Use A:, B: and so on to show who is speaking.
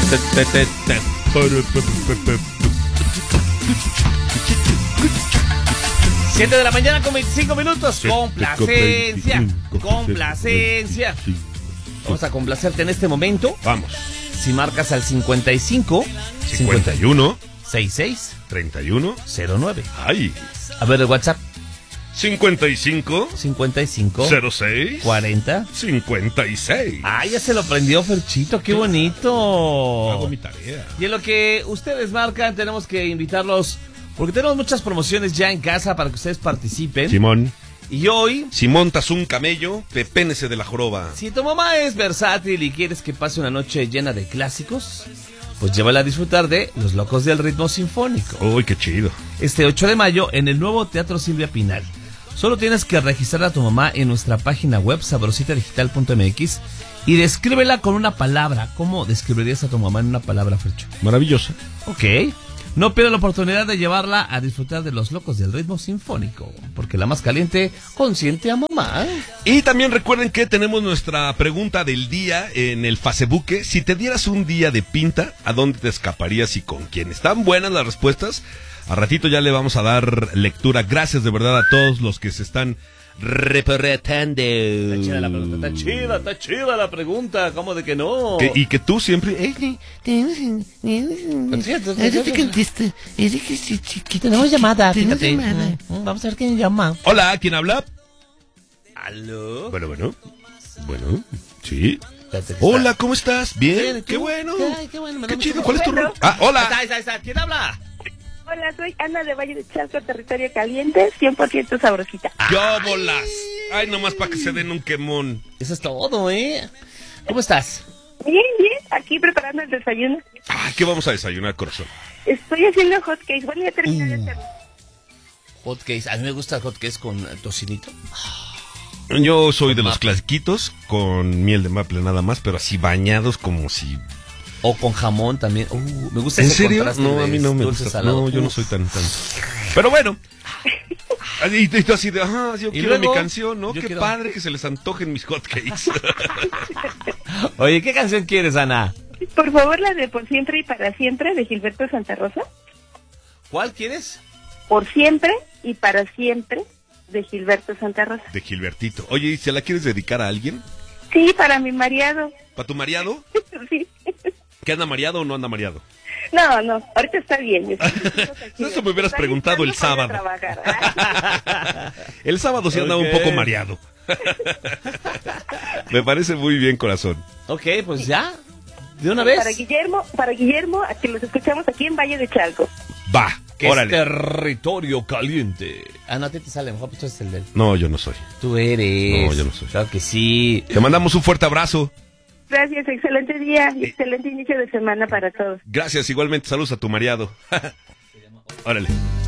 A: Siete de la mañana con 25 minutos. Complacencia. Complacencia. Vamos a complacerte en este momento.
B: Vamos.
A: Si marcas al 55
B: 51
A: 66
B: 31
A: 09.
B: Ay.
A: A ver el WhatsApp.
B: 55
A: 55
B: 06
A: 40
B: 56.
A: Ah, ya se lo prendió Ferchito, qué bonito.
B: Hago mi tarea.
A: Y en lo que ustedes marcan, tenemos que invitarlos, porque tenemos muchas promociones ya en casa para que ustedes participen.
B: Simón.
A: Y hoy,
B: Si montas un camello, pepénese de la joroba.
A: si tu mamá es versátil y quieres que pase una noche llena de clásicos, pues llévala a disfrutar de Los Locos del Ritmo Sinfónico.
B: Uy, qué chido.
A: Este 8 de mayo en el nuevo Teatro Silvia Pinal. Solo tienes que registrar a tu mamá en nuestra página web sabrositadigital.mx y descríbela con una palabra. ¿Cómo describirías a tu mamá en una palabra, Fercho?
B: Maravillosa.
A: Ok. No pierdas la oportunidad de llevarla a disfrutar de Los Locos del Ritmo Sinfónico, porque la más caliente consiente a mamá.
B: Y también recuerden que tenemos nuestra pregunta del día en el Facebook. Si te dieras un día de pinta, ¿a dónde te escaparías y con quién? Están buenas las respuestas. A ratito ya le vamos a dar lectura. Gracias de verdad a todos los que se están reportando.
A: Está chida la pregunta, está chida la pregunta, ¿cómo de que no?
B: Y que tú siempre...
A: Tenemos llamada, fíjate. Vamos a ver quién llama.
B: Hola, ¿quién habla?
A: ¿Aló?
B: Bueno, sí. Hola, ¿cómo estás? Bien, qué bueno. Qué chido, ¿cuál es tu rol? Ah, hola.
A: Ahí está. ¿Quién habla?
C: Hola, soy Ana de Valle de Chalco, territorio caliente, 100% sabrosita.
B: ¡Yo bolas! Ay, nomás para que se den un quemón.
A: Eso es todo, ¿eh? ¿Cómo estás?
C: Bien, aquí preparando el desayuno.
B: Ah, ¿qué vamos a desayunar, corazón?
C: Estoy haciendo hot cakes, bueno, ya terminé de hacerlo.
A: Hot cakes, a mí me gusta el hot cakes con tocinito.
B: Yo soy de los clasiquitos, con miel de maple nada más, pero así bañados como si...
A: O con jamón también. Me gusta
B: ¿En
A: ese
B: serio?
A: contraste
B: No,
A: de
B: a mí no me
A: dulce
B: gusta.
A: salado.
B: No, yo no soy tan... Pero bueno. Y tú así de, yo quiero
A: luego,
B: mi canción, ¿no? Qué
A: quiero...
B: padre que se les antojen mis hotcakes.
A: Oye, ¿qué canción quieres, Ana?
C: Por favor, la de Por Siempre y Para Siempre, de Gilberto Santa Rosa.
A: ¿Cuál quieres?
C: Por Siempre y Para Siempre, de Gilberto Santa Rosa.
B: De Gilbertito. Oye, ¿y se la quieres dedicar a alguien?
C: Sí, para mi mareado.
B: ¿Para tu mareado?
C: Sí.
B: ¿Que anda mareado o no anda mareado?
C: No, ahorita está bien.
B: Eso me hubieras preguntado el sábado. El sábado sí andaba un poco mareado. Me parece muy bien, corazón.
A: Ok, pues ya, de una vez.
C: Para Guillermo, a que los escuchamos aquí en Valle de Chalco.
B: Va,
A: que
B: órale.
A: Es territorio caliente. No, a ti te sale mejor, pues tú eres el del...
B: No, yo no soy.
A: Tú eres.
B: No, yo no soy.
A: Claro que sí.
B: Te mandamos un fuerte abrazo.
C: Gracias, excelente día y excelente inicio de semana para todos.
B: Gracias, igualmente. Saludos a tu mareado. Órale.